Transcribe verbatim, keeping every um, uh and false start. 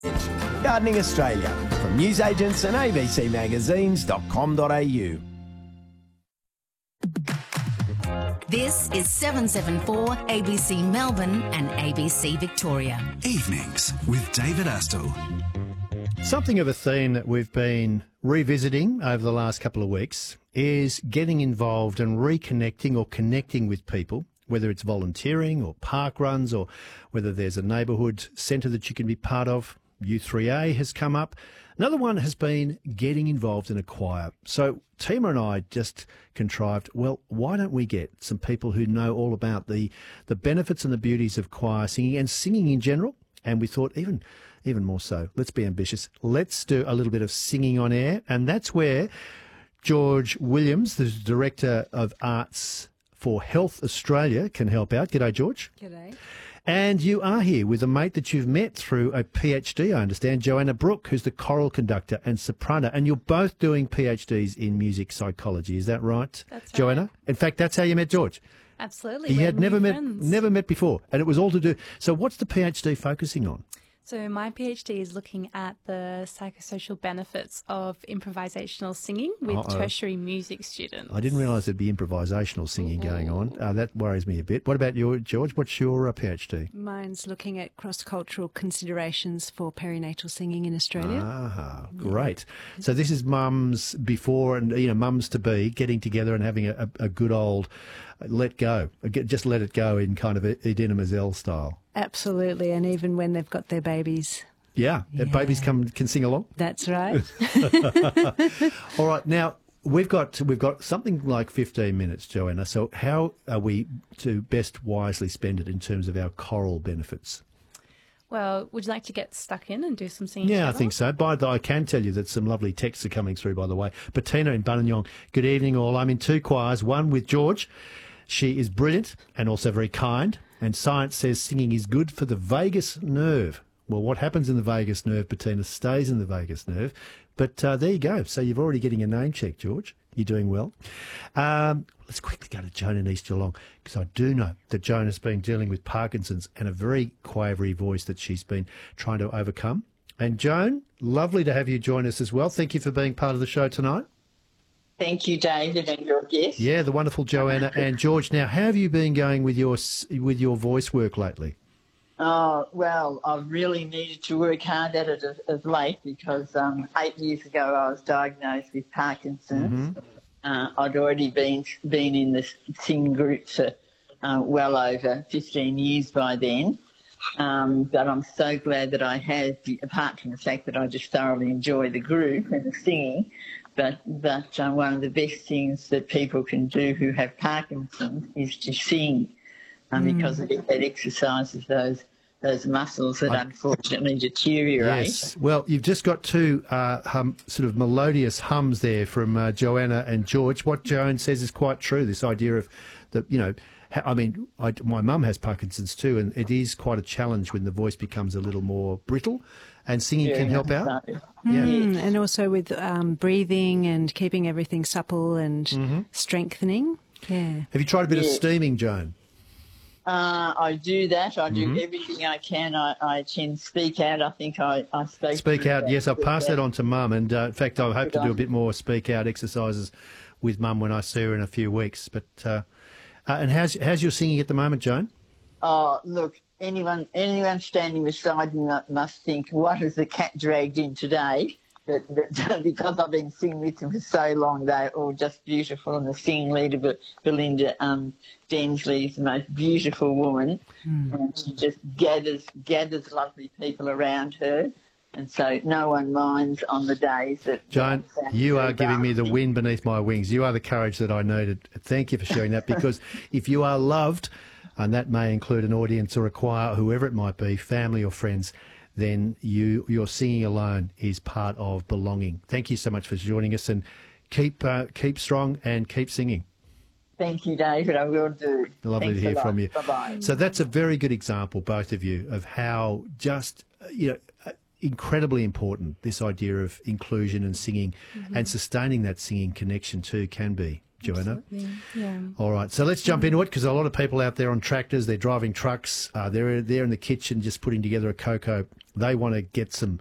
Gardening Australia from newsagents and a b c magazines dot com dot a u. This is seven seven four A B C Melbourne and A B C Victoria. Evenings with David Astle. Something of a theme that we've been revisiting over the last couple of weeks is getting involved and reconnecting or connecting with people, whether it's volunteering or park runs or whether there's a neighbourhood centre that you can be part of. U three A has come up. Another one has been getting involved in a choir. So Tima and I just contrived, well, why don't we get some people who know all about the, the benefits and the beauties of choir singing and singing in general? And we thought even even more so, let's be ambitious. Let's do a little bit of singing on air. And that's where George Williams, the Director of Arts for Health Australia, can help out. G'day, George. G'day. And you are here with a mate that you've met through a PhD, I understand, Joanna Brooke, who's the choral conductor and soprano. And you're both doing PhDs in music psychology. Is that right, That's right. Joanna? In fact, that's how you met George. Absolutely. You We're had never new met, friends. never met before, and it was all to do. So, what's the PhD focusing on? So my PhD is looking at the psychosocial benefits of improvisational singing with Uh-oh. tertiary music students. I didn't realise there'd be improvisational singing going on. Uh, that worries me a bit. What about you, George? What's your uh, PhD? Mine's looking at cross-cultural considerations for perinatal singing in Australia. Ah, great. So this is mums before and, you know, mums to be getting together and having a, a, a good old let go, just let it go in kind of Edina Menzel style. Absolutely, and even when they've got their babies. Yeah, yeah. Babies come can sing along. That's right. All right, now we've got we've got something like fifteen minutes, Joanna. So how are we to best wisely spend it in terms of our choral benefits? Well, would you like to get stuck in and do some singing Yeah, I together? think so. By the I can tell you that some lovely texts are coming through, by the way. Bettina in Buninyong, good evening all. I'm in two choirs, one with George. She is brilliant and also very kind, and science says singing is good for the vagus nerve. Well, what happens in the vagus nerve, Bettina, stays in the vagus nerve. But uh, there you go. So you're already getting a name check, George. You're doing well. Um, let's quickly go to Joan in East Geelong, because I do know that Joan has been dealing with Parkinson's and a very quavery voice that she's been trying to overcome. And Joan, lovely to have you join us as well. Thank you for being part of the show tonight. Thank you, David, and your guest. Yeah, the wonderful Joanna and George. Now, how have you been going with your with your voice work lately? Oh, well, I've really needed to work hard at it of, of late because um, eight years ago I was diagnosed with Parkinson's. Mm-hmm. Uh, I'd already been been in the singing group for uh, well over fifteen years by then. Um, but I'm so glad that I had, apart from the fact that I just thoroughly enjoy the group and the singing, but, but uh, one of the best things that people can do who have Parkinson's is to sing um, mm. because it, it exercises those those muscles that I, unfortunately deteriorate. Yes. Well, you've just got two uh, hum, sort of melodious hums there from uh, Joanna and George. What Joan says is quite true, this idea of, the, you know, I mean, I, my mum has Parkinson's too, and it is quite a challenge when the voice becomes a little more brittle, and singing yeah, can help out. So. Yeah. Mm, and also with um, breathing and keeping everything supple and mm-hmm. strengthening. Yeah. Have you tried a bit yeah. of steaming, Joan? Uh, I do that. I do mm-hmm. everything I can. I, I can speak out. I think I, I spoke Speak out, yes. I'll pass out. that on to Mum. And, uh, in fact, I hope Good to do on. a bit more speak out exercises with Mum when I see her in a few weeks. But uh, uh, and how's how's your singing at the moment, Joan? Oh, look, anyone anyone standing beside me must think, what has the cat dragged in today? But, but because I've been singing with them for so long, they're all just beautiful. And the singing leader, Be- Belinda um, Densley, is the most beautiful woman. Mm. And she just gathers gathers lovely people around her. And so no one minds on the days that... Joan, you are giving me the wind beneath my wings. You are the courage that I needed. Thank you for sharing that, because if you are loved, and that may include an audience or a choir, whoever it might be, family or friends, then you your singing alone is part of belonging. Thank you so much for joining us, and keep uh, keep strong and keep singing. Thank you, David. I will do. Lovely Thanks to hear from you. Bye-bye. So that's a very good example, both of you, of how just, you know, incredibly important this idea of inclusion and singing mm-hmm. and sustaining that singing connection too can be. Joanna. Absolutely. Yeah. All right, so let's jump into it because a lot of people out there on tractors, they're driving trucks, uh, they're there in the kitchen just putting together a cocoa. They want to get some